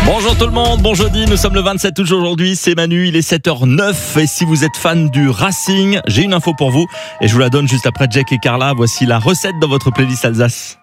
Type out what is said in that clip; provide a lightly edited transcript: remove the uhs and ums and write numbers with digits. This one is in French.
Bonjour tout le monde, bon jeudi, nous sommes le 27 août aujourd'hui, c'est Manu, il est 7h09 et si vous êtes fan du Racing, j'ai une info pour vous et je vous la donne juste après Jack et Carla. Voici la recette dans votre playlist Alsace.